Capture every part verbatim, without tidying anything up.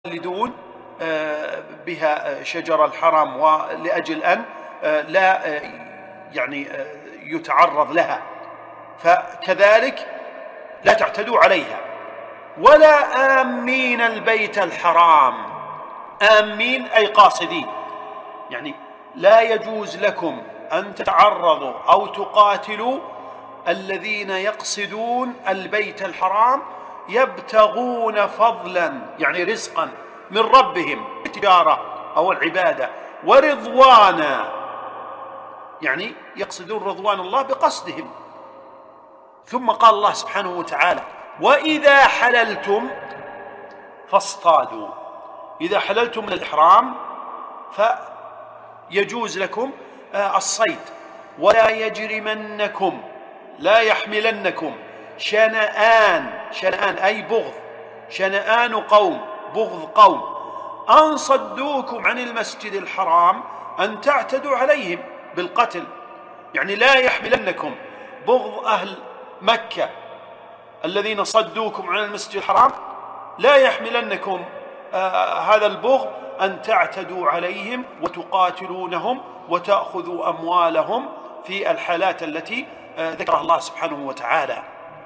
يقلدون بها شجر الحرم ولأجل أن لا يعني يتعرض لها، فكذلك لا تعتدوا عليها. ولا آمين البيت الحرام، آمين أي قاصدين، يعني لا يجوز لكم أن تتعرضوا أو تقاتلوا الذين يقصدون البيت الحرام يبتغون فضلا يعني رزقا من ربهم التجارة أو العبادة، ورضوانا يعني يقصدون رضوان الله بقصدهم. ثم قال الله سبحانه وتعالى: وإذا حللتم فاصطادوا. إذا حللتم من الإحرام فيجوز لكم الصيد. ولا يجرمنكم، لا يحملنكم شنآن، شنآن أي بغض، شنآن قوم، بغض قوم، أن صدوكم عن المسجد الحرام أن تعتدوا عليهم بالقتل. يعني لا يحملنكم بغض أهل مكة الذين صدوكم عن المسجد الحرام، لا يحملنكم آه هذا البغض أن تعتدوا عليهم وتقاتلونهم وتأخذوا أموالهم في الحالات التي آه ذكرها الله سبحانه وتعالى.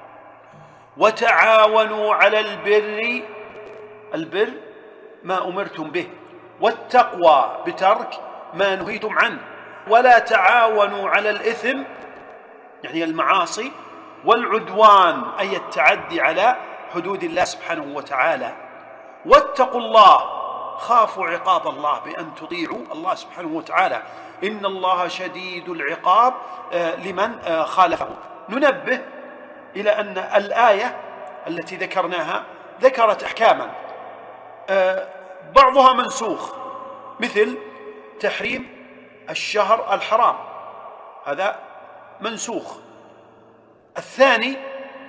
وتعاونوا على البر، البر ما أمرتم به، والتقوى بترك ما نهيتم عنه. ولا تعاونوا على الإثم يعني المعاصي، والعدوان أي التعدي على حدود الله سبحانه وتعالى. واتقوا الله، خافوا عقاب الله بأن تطيعوا الله سبحانه وتعالى، إن الله شديد العقاب لمن خالفه. ننبه إلى أن الآية التي ذكرناها ذكرت أحكاما بعضها منسوخ، مثل تحريم الشهر الحرام، هذا منسوخ. الثاني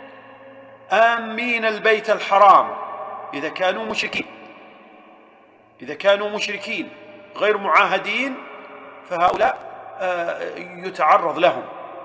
آمين البيت الحرام إذا كانوا مشركين، إذا كانوا مشركين غير معاهدين فهؤلاء يتعرض لهم.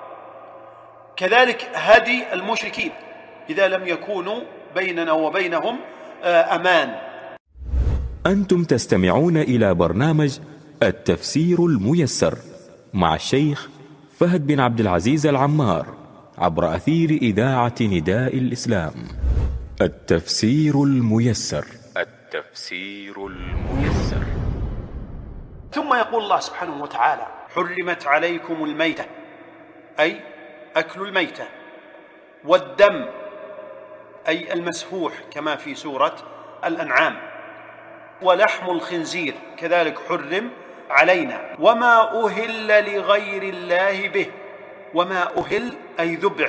كذلك هدي المشركين إذا لم يكونوا بيننا وبينهم أمان. أنتم تستمعون إلى برنامج التفسير الميسر مع الشيخ فهد بن عبد العزيز العمار عبر أثير إذاعة نداء الإسلام. التفسير الميسر، التفسير الميسر. ثم يقول الله سبحانه وتعالى: حرمت عليكم الميتة أي أكل الميتة، والدم أي المسفوح كما في سورة الأنعام، ولحم الخنزير كذلك حرم علينا، وما أهل لغير الله به. وما أهل أي ذبح،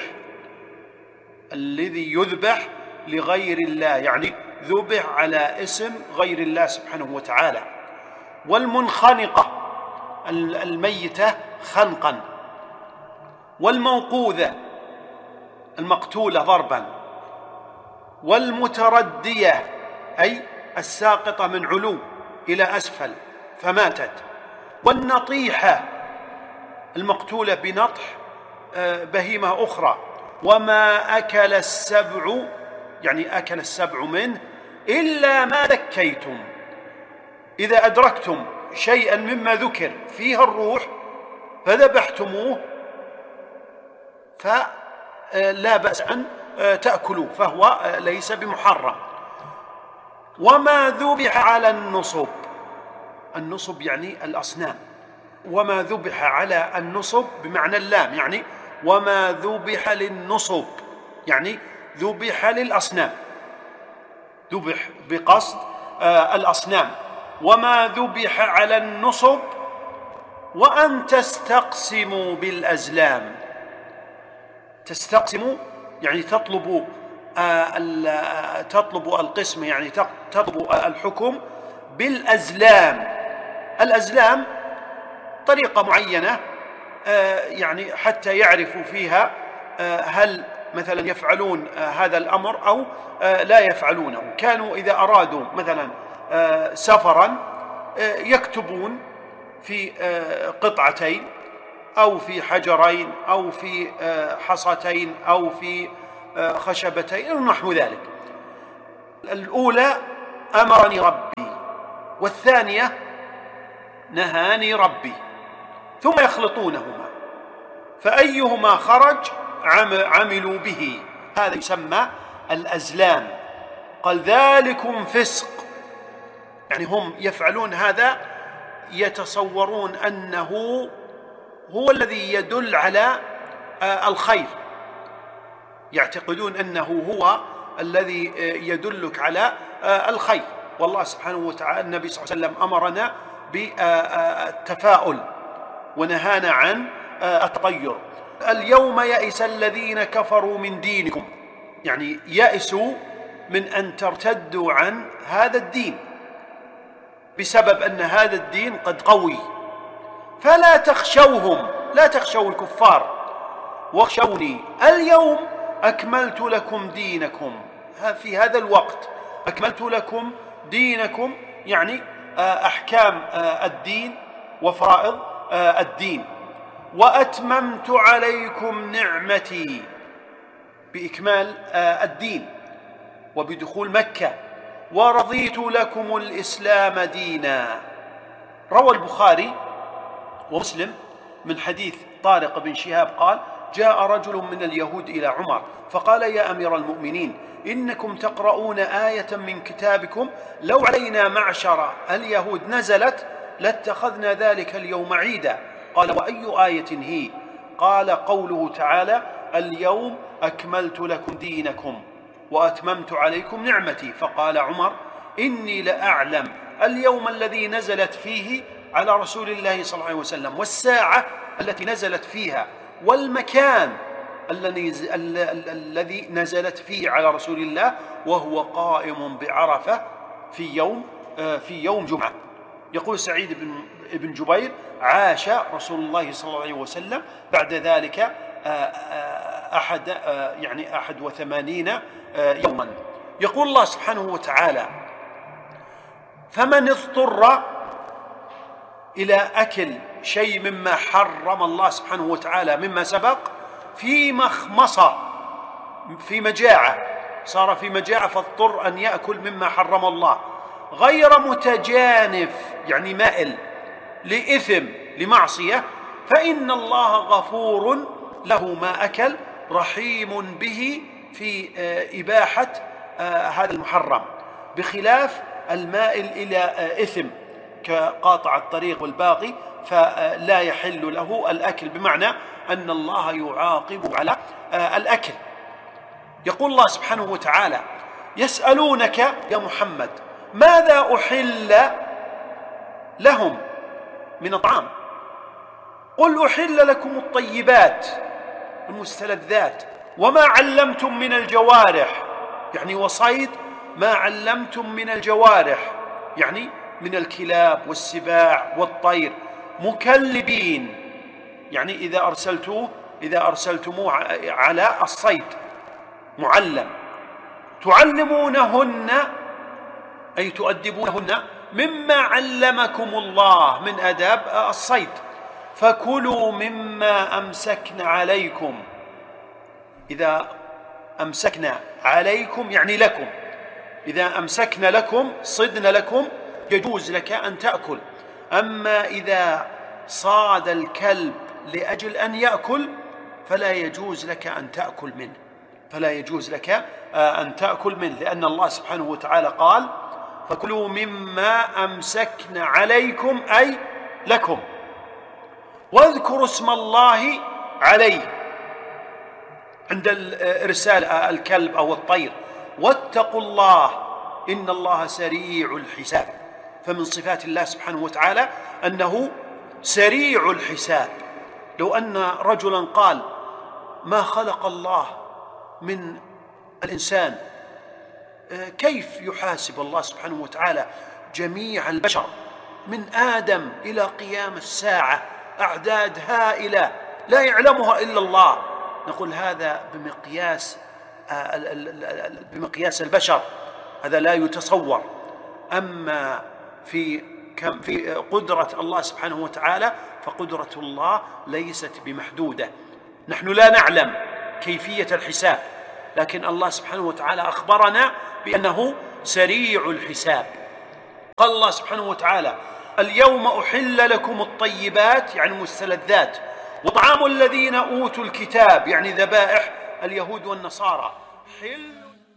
الذي يذبح لغير الله يعني ذبح على اسم غير الله سبحانه وتعالى. والمنخنقة الميتة خنقا، والموقوذة المقتولة ضربا، والمتردية أي الساقطة من علو إلى أسفل فماتت، والنطيحة المقتولة بنطح بهيمة أخرى. وما أكل السبع يعني أكل السبع منه إلا ما ذكيتم، إذا أدركتم شيئا مما ذكر فيها الروح فذبحتموه فلا بأس أن تأكلوه، فهو ليس بمحرم. وما ذبح على النصب، النصب يعني الأصنام، وما ذبح على النصب بمعنى اللام، يعني وما ذبح للنصب يعني ذبح للأصنام، ذبح بقصد آه الأصنام. وما ذبح على النصب، وأن تستقسموا بالأزلام. تستقسموا يعني تطلبوا آه تطلبوا القسم يعني تطلبوا الحكم بالأزلام. الأزلام طريقة معينة يعني حتى يعرفوا فيها هل مثلا يفعلون هذا الأمر أو لا يفعلونه. كانوا إذا أرادوا مثلا سفرا يكتبون في قطعتين أو في حجرين أو في حصتين أو في خشبتين ونحو ذلك. الأولى أمرني ربي، والثانية نهاني ربي، ثم يخلطونهما فأيهما خرج عملوا به. هذا يسمى الأزلام. قال ذلكم فسق، يعني هم يفعلون هذا يتصورون أنه هو الذي يدل على الخير، يعتقدون أنه هو الذي يدلك على الخير. والله سبحانه وتعالى النبي صلى الله عليه وسلم أمرنا بالتفاؤل ونهانا عن التطير. اليوم يئس الذين كفروا من دينكم، يعني يئسوا من أن ترتدوا عن هذا الدين بسبب أن هذا الدين قد قوي، فلا تخشوهم، لا تخشوا الكفار، واخشوني اليوم أكملت لكم دينكم. في هذا الوقت أكملت لكم دينكم، يعني أحكام الدين وفرائض الدين، وأتممت عليكم نعمتي، بإكمال الدين وبدخول مكة، ورضيت لكم الإسلام دينا. روى البخاري ومسلم من حديث طارق بن شهاب قال: جاء رجل من اليهود إلى عمر فقال: يا أمير المؤمنين، إنكم تقرؤون آية من كتابكم لو علينا معشر اليهود نزلت لاتخذنا ذلك اليوم عيدا. قال: وأي آية هي؟ قال: قوله تعالى: اليوم أكملت لكم دينكم وأتممت عليكم نعمتي. فقال عمر: إني لأعلم اليوم الذي نزلت فيه على رسول الله صلى الله عليه وسلم، والساعة التي نزلت فيها، والمكان الذي نزلت فيه على رسول الله، وهو قائم بعرفة في يوم في يوم جمعة. يقول سعيد بن ابن جبير: عاش رسول الله صلى الله عليه وسلم بعد ذلك أحد يعني أحد وثمانين يوما. يقول الله سبحانه وتعالى: فمن اضطر إلى أكل شيء مما حرم الله سبحانه وتعالى مما سبق في مخمصة، في مجاعة، صار في مجاعة فاضطر أن يأكل مما حرم الله، غير متجانف يعني مائل لإثم لمعصية، فإن الله غفور له ما أكل رحيم به في إباحة هذا المحرم، بخلاف المائل إلى إثم كقاطع الطريق والباغي فلا يحل له الأكل، بمعنى أن الله يعاقب على الأكل. يقول الله سبحانه وتعالى: يسألونك يا محمد ماذا أحل لهم من الطعام، قل أحل لكم الطيبات المستلذات وما علمتم من الجوارح، يعني وصيد ما علمتم من الجوارح، يعني من الكلاب والسباع والطير، مكلبين، يعني إذا أرسلتوه إذا أرسلتموه على الصيد معلم، تعلمونهن أي تؤدبونهن مما علمكم الله من آداب الصيد، فكلوا مما أمسكن عليكم. إذا أمسكنا عليكم يعني لكم، إذا أمسكنا لكم صدنا لكم يجوز لك أن تأكل. أما إذا صاد الكلب لأجل أن يأكل فلا يجوز لك أن تأكل منه، فلا يجوز لك أن تأكل منه، لأن الله سبحانه وتعالى قال: فكلوا مما أمسكن عليكم أي لكم، واذكروا اسم الله عليه عند إرسال الكلب أو الطير، واتقوا الله إن الله سريع الحساب. فمن صفات الله سبحانه وتعالى أنه سريع الحساب. لو أن رجلا قال: ما خلق الله من الإنسان، كيف يحاسب الله سبحانه وتعالى جميع البشر من آدم إلى قيام الساعة، أعداد هائلة لا يعلمها إلا الله؟ نقول هذا بمقياس بمقياس البشر، هذا لا يتصور. أما في في قدرة الله سبحانه وتعالى فقدرة الله ليست بمحدودة. نحن لا نعلم كيفية الحساب، لكن الله سبحانه وتعالى أخبرنا بأنه سريع الحساب. قال الله سبحانه وتعالى: اليوم أحل لكم الطيبات يعني المستلذات، وطعام الذين أوتوا الكتاب يعني ذبائح اليهود والنصارى حل.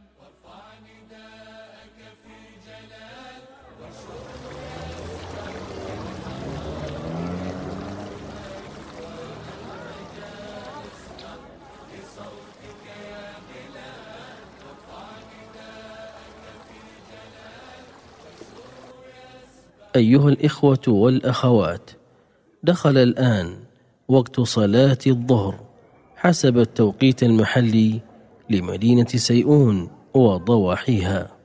أيها الإخوة والأخوات، دخل الآن وقت صلاة الظهر حسب التوقيت المحلي لمدينة سيئون وضواحيها.